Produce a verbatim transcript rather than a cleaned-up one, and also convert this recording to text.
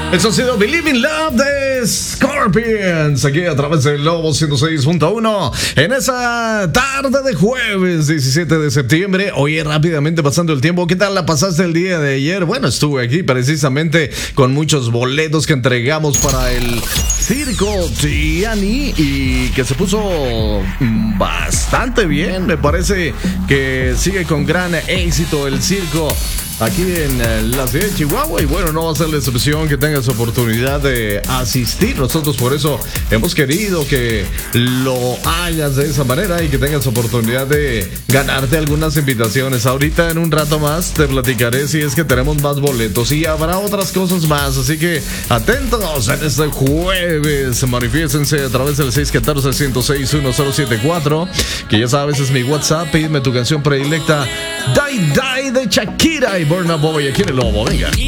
Eso ha sido Believe in Love de Scorpions, aquí a través del Lobo ciento seis punto uno en esa tarde de jueves diecisiete de septiembre. Oye, rápidamente pasando el tiempo, ¿qué tal la pasaste el día de ayer? Bueno, estuve aquí precisamente con muchos boletos que entregamos para el Circo Gianni y que se puso bastante bien. Me parece que sigue con gran éxito el circo aquí en la ciudad de Chihuahua, y bueno, no va a ser la excepción que tengas oportunidad de asistir. Nosotros por eso hemos querido que lo hagas de esa manera y que tengas oportunidad de ganarte algunas invitaciones. Ahorita en un rato más te platicaré si es que tenemos más boletos y habrá otras cosas más, así que atentos en este jueves. Manifiéstense a través del seis uno cuatro, uno cero seis, uno cero siete cuatro, que ya sabes es mi WhatsApp. Pídeme tu canción predilecta, Die Die de Shakira y Burna Boy aquí en el Lobo. Venga.